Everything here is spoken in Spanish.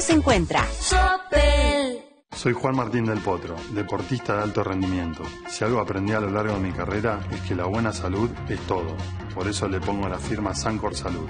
Se encuentra Opel. Soy Juan Martín del Potro, deportista de alto rendimiento. Si algo aprendí a lo largo de mi carrera es que la buena salud es todo. Por eso le pongo la firma Sancor Salud.